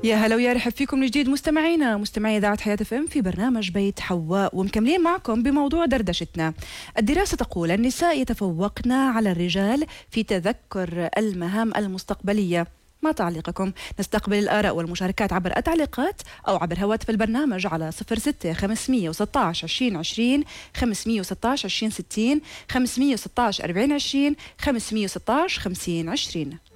يا هلا ويا رحب فيكم من جديد مستمعينا مستمعي إذاعة حياة FM في برنامج بيت حواء، ومكملين معكم بموضوع دردشتنا. الدراسة تقول النساء يتفوقن على الرجال في تذكر المهام المستقبلية. ما تعليقكم؟ نستقبل الآراء والمشاركات عبر التعليقات أو عبر هواتف البرنامج على 06 516 2020 516 2060 516 4020 516 5020.